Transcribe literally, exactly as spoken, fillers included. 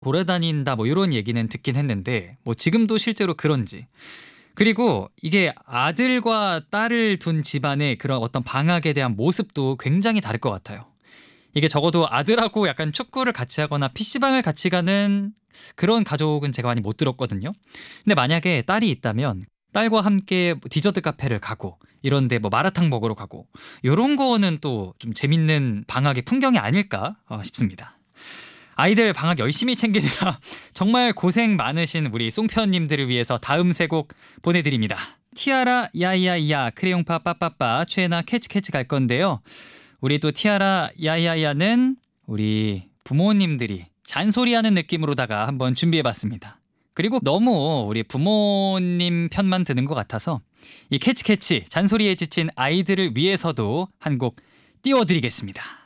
돌아다닌다 뭐 요런 얘기는 듣긴 했는데 뭐 지금도 실제로 그런지. 그리고 이게 아들과 딸을 둔 집안의 그런 어떤 방학에 대한 모습도 굉장히 다를 것 같아요. 이게 적어도 아들하고 약간 축구를 같이 하거나 피시방을 같이 가는 그런 가족은 제가 많이 못 들었거든요. 근데 만약에 딸이 있다면 딸과 함께 뭐 디저트 카페를 가고 이런데 뭐 마라탕 먹으러 가고 요런 거는 또 좀 재밌는 방학의 풍경이 아닐까 어, 싶습니다. 아이들 방학 열심히 챙기느라 정말 고생 많으신 우리 송편님들을 위해서 다음 세 곡 보내드립니다. 티아라 야야야 크레용파 빠빠빠 최애나 캐치캐치 갈 건데요. 우리 또 티아라 야야야는 우리 부모님들이 잔소리하는 느낌으로다가 한번 준비해봤습니다. 그리고 너무 우리 부모님 편만 드는 것 같아서 이 캐치캐치 잔소리에 지친 아이들을 위해서도 한 곡 띄워드리겠습니다.